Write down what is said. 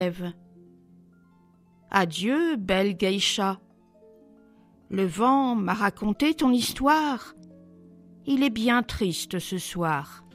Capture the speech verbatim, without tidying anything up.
rêve. Adieu, belle geisha. Le vent m'a raconté ton histoire. Il est bien triste ce soir.